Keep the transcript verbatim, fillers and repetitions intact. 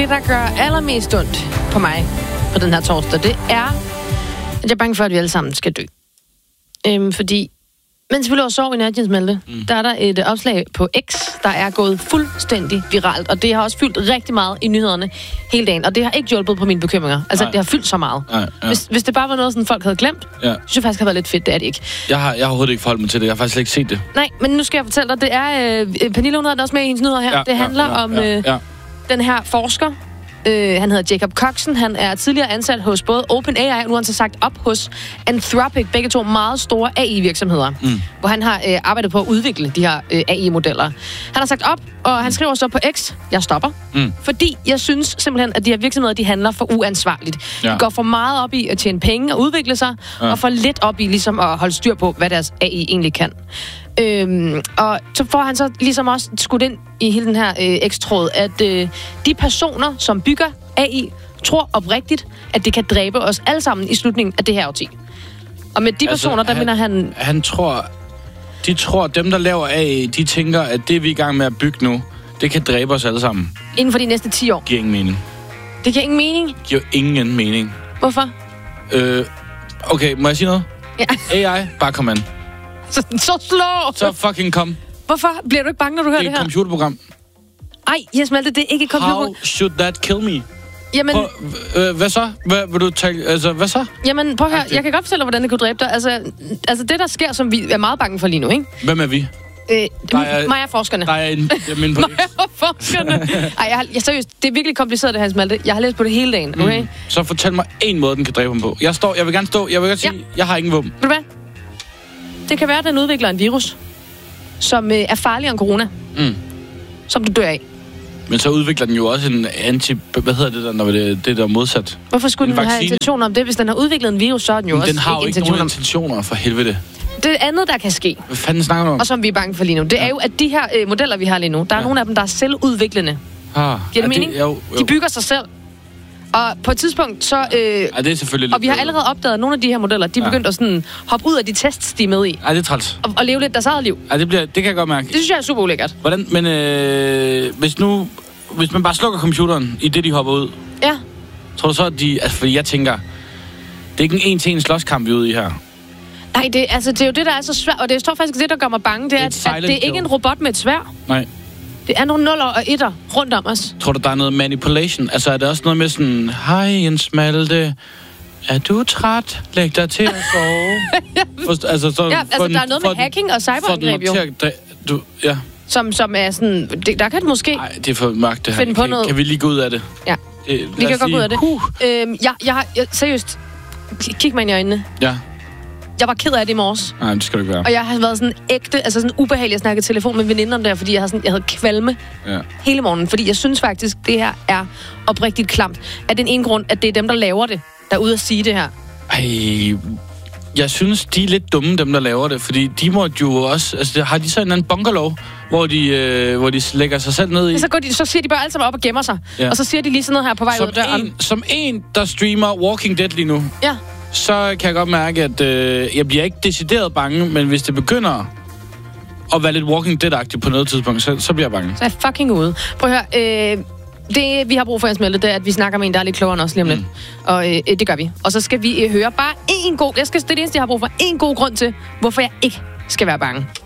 det, der gør allermest ondt på mig på den her torsdag, det er, at jeg er bange for, at vi alle sammen skal dø. Øhm, fordi, mens vi lå og sov i nat, Jens Malte, mm. der er der et opslag på X, der er gået fuldstændig viralt, og det har også fyldt rigtig meget i nyhederne hele dagen, og det har ikke hjulpet på mine bekymringer. Altså, nej. Det har fyldt så meget. Nej, ja. hvis, hvis det bare var noget, sådan folk havde glemt, ja. synes jeg faktisk havde været lidt fedt, det er det ikke. Jeg har, jeg har overhovedet ikke forholdt mig til det, jeg har faktisk ikke set det. Nej, men nu skal jeg fortælle dig, det er, øh, Pernille, hun havde også med i hendes nyheder her, ja, det handler ja, ja, om øh, ja. den her forsker. Uh, han hedder Jacob Coxon. Han er tidligere ansat hos både OpenAI, og nu har han så sagt op hos Anthropic, begge to meget store A I-virksomheder, mm. hvor han har uh, arbejdet på at udvikle de her uh, A I-modeller. Han har sagt op, og han skriver så på X, jeg stopper, mm. fordi jeg synes simpelthen, at de her virksomheder, de handler for uansvarligt. Ja. De går for meget op i at tjene penge og udvikle sig, ja. og for lidt op i ligesom at holde styr på, hvad deres A I egentlig kan. Øhm, og så får han så ligesom også skudt ind i hele den her øh, X-tråd, at øh, de personer, som bygger A I, tror oprigtigt, at det kan dræbe os alle sammen i slutningen af det her årti. Og med de altså, personer, der han, mener han... Han tror... De tror, dem der laver A I, de tænker, at det vi er i gang med at bygge nu, det kan dræbe os alle sammen. Inden for de næste ti år. Giver ingen mening. Det giver ingen mening? Det giver ingen mening. Hvorfor? Øh, okay, må jeg sige noget? Ja. A I, bare kom an. Så, så slå! Så fucking kom. Hvorfor? Bliver du ikke bange, når du hører det her? Det er et computerprogram. Ej, Jens Malte, det er ikke et computerprogram. How should that kill me? Jamen... Prøv, øh, hvad så? Hvad, vil du tage, altså, hvad så? Jamen, prøv at høre. Jeg kan godt fortælle dig, hvordan det kunne dræbe dig. Altså, altså, det der sker, som vi er meget bange for lige nu, ikke? Hvem er vi? Øh, er, mig og forskerne. Der er en... Jeg mener på mig og forskerne. Ej, jeg, har, jeg seriøst, det er virkelig kompliceret, det her, Jens Malte. Jeg har læst på det hele dagen, okay? Mm. Så fortæl mig en måde, den kan dræbe ham på. Jeg står... Jeg vil gerne stå... Jeg vil gerne sige... Ja. Jeg har ingen våben. Ved du hvad? Det kan være, at den udvikler en virus, som øh, er farligere end corona. Mm. Som du dør af. Men så udvikler den jo også en anti... Hvad hedder det der, når det, det der er modsat? Hvorfor skulle en den vaccine? Have intentioner om det? Hvis den har udviklet en virus, så er den jo men også den har jo ikke nogen intentioner, for helvede. Det andet, der kan ske... Hvad fanden snakker du om? Og som vi er bange for lige nu, det ja. er jo, at de her øh, modeller, vi har lige nu, der er ja. nogle af dem, der er selvudviklende. Ah, Giver det mening? Det, jo, jo. De bygger sig selv. Og på et tidspunkt, så... Øh, ja, det er selvfølgelig og vi har allerede opdaget, at nogle af de her modeller, de er ja. begyndt at sådan, hoppe ud af de tests, de er med i. Ja, det er træls. Og, og leve lidt deres eget liv. Ja, det, bliver, det kan jeg godt mærke. Det synes jeg er super ulækkert. Hvordan? Men øh, hvis nu... Hvis man bare slukker computeren i det, de hopper ud... Ja. Tror du så, at de... Altså, fordi jeg tænker... Det er ikke en en-til-en slåskamp, vi er ude i her. Nej, det, altså, det er jo det, der er så svært. Og det står faktisk det, der gør mig bange. Det er, at, at det er ikke en robot med et sværd. Nej. Det er nogle nuller og etter rundt om os. Tror du, der er noget manipulation? Altså, er der også noget med sådan... Hej, Jens Malte. Er du træt? Læg dig til at sove. Forst, altså, så, ja, altså, den, der er noget med hacking og cyberangreb, jo. At, du, ja. Som, som er sådan... Det, der kan det måske... Nej, det er for mørkt, det her. Finde på kan, noget. Kan vi lige gå ud af det? Ja, det, vi kan godt gå ud af det. Uh. Øhm, jeg, jeg har... Jeg, seriøst. Kig mig ind i øjnene. Ja. Jeg var ked af det i morges. Nej, det skal du ikke være. Og jeg har været sådan ægte, altså sådan ubehagelig at snakke i telefon med veninder om det her, fordi jeg havde, sådan, jeg havde kvalme ja. hele morgenen. Fordi jeg synes faktisk, det her er oprigtigt klamt. Af den ene grund, at det er dem, der laver det, der er ude at sige det her. Ej, jeg synes, de er lidt dumme, dem der laver det. Fordi de må jo også... Altså, har de så en anden bunkerlov, hvor de, øh, hvor de lægger sig selv ned i? Ja, så, går de, så siger de bare alle sammen op og gemmer sig. Ja. Og så siger de lige sådan noget her på vej som ud af døren. En, som en, der streamer Walking Dead lige nu. Ja. Så kan jeg godt mærke, at øh, jeg bliver ikke decideret bange, men hvis det begynder at være lidt Walking Dead-agtigt på noget tidspunkt, så, så bliver jeg bange. Så er jeg fucking ude. Prøv at høre, øh, det vi har brug for, Jens Malte, det er, at vi snakker med en, der er lidt klogere end os lige om lidt. Mm. Og øh, det gør vi. Og så skal vi øh, høre bare én god, jeg skal, det er det eneste, jeg har brug for, én god grund til, hvorfor jeg ikke skal være bange.